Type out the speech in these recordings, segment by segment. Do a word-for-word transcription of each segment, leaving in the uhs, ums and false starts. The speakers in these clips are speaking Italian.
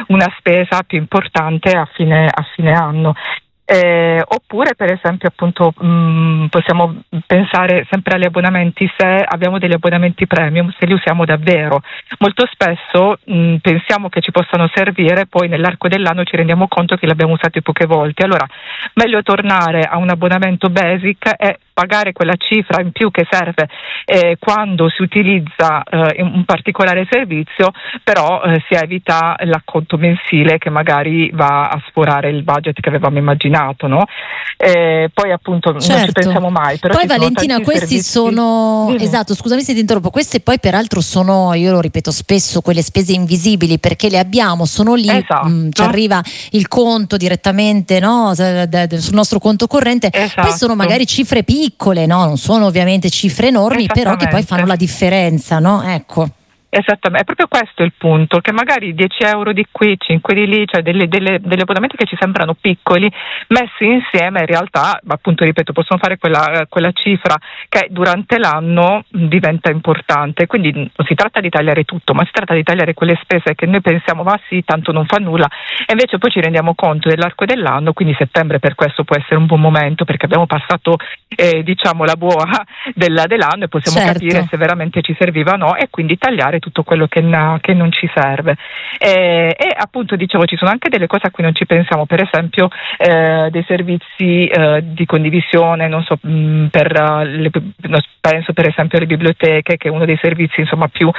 una spesa più importante a fine, a fine anno. Eh, oppure per esempio appunto mh, possiamo pensare sempre agli abbonamenti, se abbiamo degli abbonamenti premium, se li usiamo davvero. Molto spesso mh, pensiamo che ci possano servire, poi nell'arco dell'anno ci rendiamo conto che li abbiamo usati poche volte. Allora meglio tornare a un abbonamento basic e pagare quella cifra in più che serve eh, quando si utilizza eh, un particolare servizio, però eh, si evita l'acconto mensile che magari va a sforare il budget che avevamo immaginato, no? Eh, poi appunto certo. non ci pensiamo mai. Però poi ci sono Valentina, questi servizi... sono Dimmi. esatto, scusami se ti interrompo, queste poi peraltro sono, io lo ripeto spesso, quelle spese invisibili, perché le abbiamo, sono lì, esatto. mh, ci arriva il conto direttamente, no, da, da, da, sul nostro conto corrente, esatto. poi sono magari cifre piccole, no, non sono ovviamente cifre enormi, però che poi fanno la differenza, no? Ecco. Esattamente, è proprio questo il punto, che magari dieci euro di qui, cinque di lì, cioè delle, delle, degli abbonamenti che ci sembrano piccoli, messi insieme in realtà, appunto ripeto, possono fare quella, quella cifra che durante l'anno diventa importante. Quindi non si tratta di tagliare tutto, ma si tratta di tagliare quelle spese che noi pensiamo, ma sì, tanto non fa nulla, e invece poi ci rendiamo conto dell'arco dell'anno, quindi settembre per questo può essere un buon momento, perché abbiamo passato eh, diciamo la boa della, dell'anno e possiamo certo. capire se veramente ci serviva o no, e quindi tagliare tutto quello che, na, che non ci serve. E, e appunto dicevo, ci sono anche delle cose a cui non ci pensiamo, per esempio eh, dei servizi eh, di condivisione, non so, mh, per uh, le, no, penso per esempio alle biblioteche, che è uno dei servizi insomma più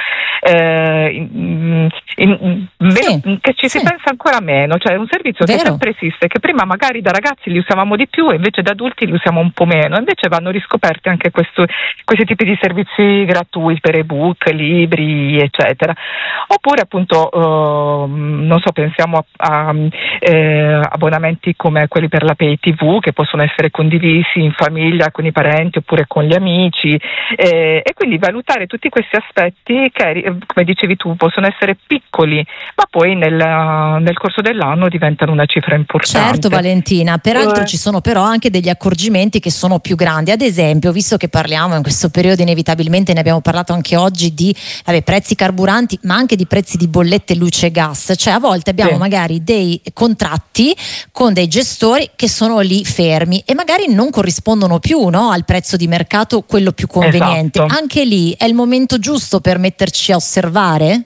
eh, in, in, in, sì, meno, che ci sì. si pensa ancora meno, cioè è un servizio Vero. che sempre esiste, che prima magari da ragazzi li usavamo di più e invece da adulti li usiamo un po' meno, invece vanno riscoperti anche questo, questi tipi di servizi gratuiti per ebook, libri, eccetera. Oppure appunto uh, non so, pensiamo a, a eh, abbonamenti come quelli per la Pay ti vu, che possono essere condivisi in famiglia con i parenti oppure con gli amici, eh, e quindi valutare tutti questi aspetti che, come dicevi tu, possono essere piccoli ma poi nel, nel corso dell'anno diventano una cifra importante. Certo Valentina, peraltro eh. ci sono però anche degli accorgimenti che sono più grandi, ad esempio, visto che parliamo in questo periodo inevitabilmente, ne abbiamo parlato anche oggi, di vabbè, prezzi carburanti, ma anche di prezzi di bollette luce e gas, cioè a volte abbiamo sì. magari dei contratti con dei gestori che sono lì fermi e magari non corrispondono più, no, al prezzo di mercato, quello più conveniente. Esatto. Anche lì è il momento giusto per metterci a osservare?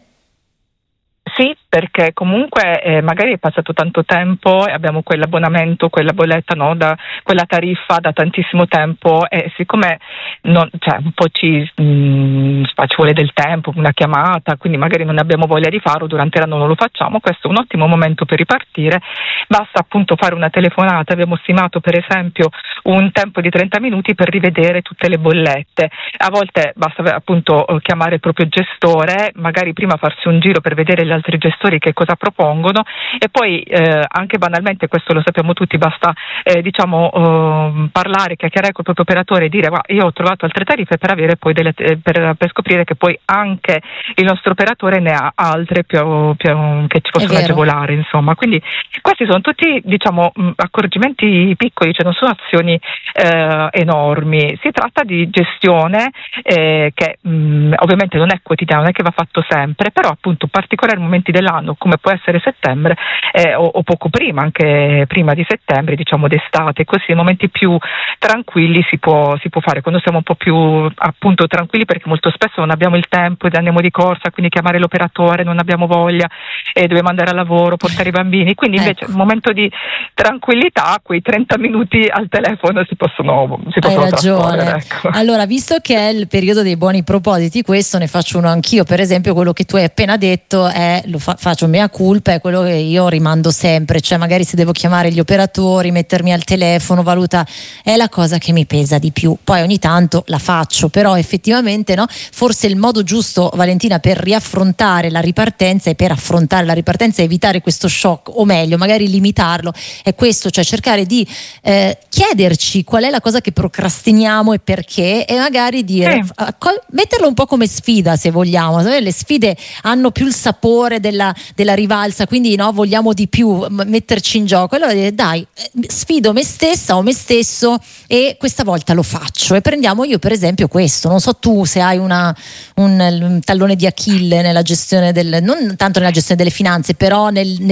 Sì, perché comunque eh, magari è passato tanto tempo e abbiamo quell'abbonamento, quella bolletta, no, da quella tariffa da tantissimo tempo, e siccome non, cioè, un po' ci, mh, ci vuole del tempo, una chiamata, quindi magari non abbiamo voglia di farlo, durante l'anno non lo facciamo, questo è un ottimo momento per ripartire. Basta appunto fare una telefonata, abbiamo stimato per esempio un tempo di trenta minuti per rivedere tutte le bollette. A volte basta appunto chiamare il proprio gestore, magari prima farsi un giro per vedere gli altri gestori che cosa propongono, e poi eh, anche banalmente, questo lo sappiamo tutti, basta eh, diciamo eh, parlare, chiacchierare col proprio operatore e dire ma io ho trovato altre tariffe, per avere poi delle, per, per scoprire che poi anche il nostro operatore ne ha altre più, più, che ci possono agevolare, insomma. Quindi questi sono tutti diciamo accorgimenti piccoli, cioè non sono azioni eh, enormi, si tratta di gestione eh, che mh, ovviamente non è quotidiana, non è che va fatto sempre, però appunto particolari momenti dell'anno come può essere settembre eh, o, o poco prima, anche prima di settembre, diciamo d'estate, così nei momenti più tranquilli si può, si può fare, quando siamo un po' più appunto tranquilli, perché molto spesso non abbiamo il tempo ed andiamo di corsa, quindi chiamare l'operatore non abbiamo voglia e dobbiamo andare al lavoro, portare i bambini, quindi invece ecco. un momento di tranquillità, quei trenta minuti al telefono si possono, si possono Hai ragione. Ecco. Allora, visto che è il periodo dei buoni propositi, questo ne faccio uno anch'io, per esempio quello che tu hai appena detto è, lo fa, faccio mea culpa, è quello che io rimando sempre, cioè magari se devo chiamare gli operatori, mettermi al telefono, valuta, è la cosa che mi pesa di più, poi ogni tanto la faccio, però effettivamente no, forse il modo giusto, Valentina, per riaffrontare la ripartenza e per affrontare la ripartenza e evitare questo shock, o meglio magari limitarlo, è questo, cioè cercare di eh, chiederci qual è la cosa che procrastiniamo e perché, e magari dire, sì. accol- metterlo un po' come sfida, se vogliamo. Le sfide hanno più il sapore della, della rivalsa, quindi no, vogliamo di più, m- metterci in gioco, allora dire dai, sfido me stessa o me stesso e questa volta lo faccio, e prendiamo, io per esempio questo, non so tu se hai una, un, un tallone di Achille nella gestione del, non tanto nella gestione delle finanze, però nel